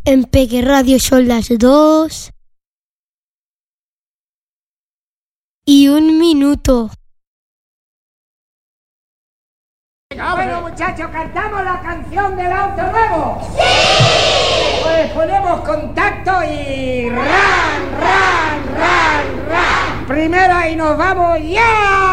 En Peque Radio son las 2:01. Bueno, muchachos, ¿cantamos la canción del auto nuevo? ¡Sí! Pues ponemos contacto y ran, ran, ran, ran. Primero ahí nos vamos, ¡ya!